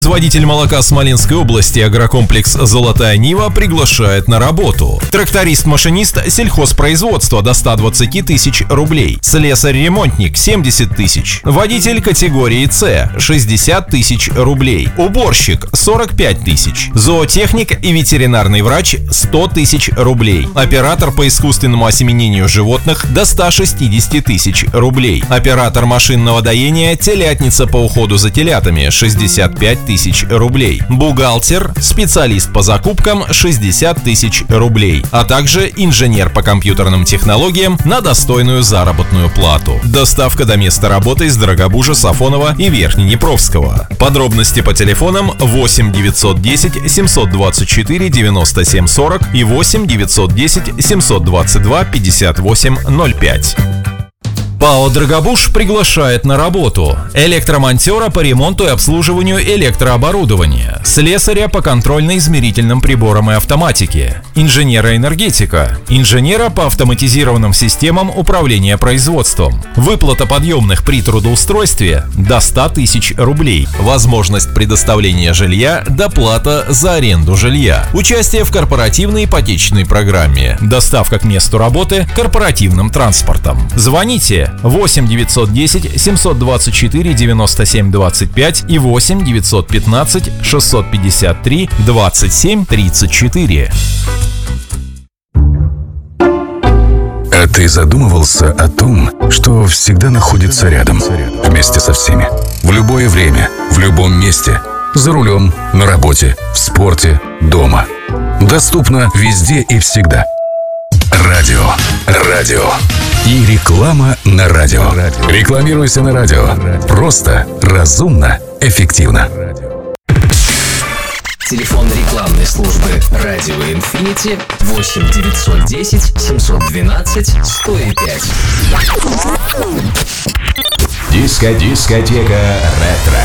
Производитель молока Смоленской области агрокомплекс «Золотая Нива» приглашает на работу. Тракторист-машинист сельхозпроизводства до 120 тысяч рублей. Слесарь-ремонтник 70 тысяч. Водитель категории С 60 тысяч рублей. Уборщик 45 тысяч. Зоотехник и ветеринарный врач 100 тысяч рублей. Оператор по искусственному осеменению животных до 160 тысяч рублей. Оператор машинного доения, телятница по уходу за телятами 65 тысяч рублей. Бухгалтер, специалист по закупкам 60 тысяч рублей, а также инженер по компьютерным технологиям на достойную заработную плату. Доставка до места работы из Дорогобужа, Сафонова и Верхнеднепровского. Подробности по телефонам 8 910 724 97 40 и 8 910 722 58 05. ПАО «Дорогобуж» приглашает на работу электромонтера по ремонту и обслуживанию электрооборудования, слесаря по контрольно-измерительным приборам и автоматике, инженера-энергетика, инженера по автоматизированным системам управления производством. Выплата подъемных при трудоустройстве до 100 тысяч рублей. Возможность предоставления жилья, доплата за аренду жилья. Участие в корпоративной ипотечной программе. Доставка к месту работы корпоративным транспортом. Звоните 8 910 724 97 25 и 8 915 653 27 34. А ты задумывался о том, что всегда находится рядом, вместе со всеми, в любое время, в любом месте, за рулем, на работе, в спорте, дома. Доступно везде и всегда. Радио. И реклама на радио. Рекламируйся на радио. Просто, разумно, эффективно. Телефон рекламной службы «Радио Инфинити» 8 910 712 105. Дискотека ретро.